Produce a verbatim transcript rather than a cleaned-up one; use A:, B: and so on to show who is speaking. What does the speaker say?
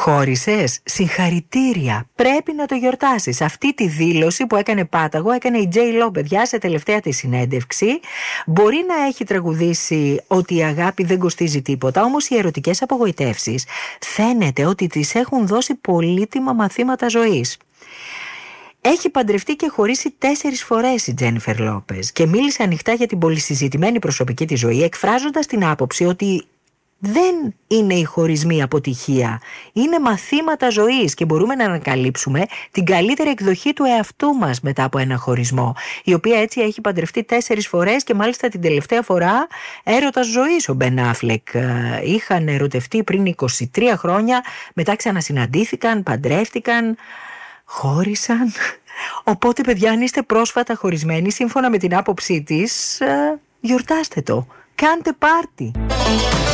A: Χώρισες? Συγχαρητήρια. Πρέπει να το γιορτάσεις. Αυτή τη δήλωση που έκανε πάταγο έκανε η Τζέι Λο, παιδιά, σε τελευταία τη συνέντευξη. Μπορεί να έχει τραγουδήσει ότι η αγάπη δεν κοστίζει τίποτα, όμως οι ερωτικές απογοητεύσεις φαίνεται ότι τις έχουν δώσει πολύτιμα μαθήματα ζωής. Έχει παντρευτεί και χωρίσει τέσσερις φορές η Τζένιφερ Λόπεζ και μίλησε ανοιχτά για την πολυσυζητημένη προσωπική της ζωή, εκφράζοντας την άποψη ότι δεν είναι οι χωρισμοί αποτυχία, είναι μαθήματα ζωής και μπορούμε να ανακαλύψουμε την καλύτερη εκδοχή του εαυτού μας μετά από ένα χωρισμό, η οποία έτσι έχει παντρευτεί τέσσερις φορές και μάλιστα την τελευταία φορά έρωτας ζωής ο Μπεν Αφλεκ. Είχαν ερωτευτεί πριν είκοσι τρία χρόνια, μετά ξανασυναντήθηκαν, παντρεύτηκαν, χώρισαν. Οπότε, παιδιά, αν είστε πρόσφατα χωρισμένοι, σύμφωνα με την άποψή της, γιορτάστε το, κάντε πάρτι.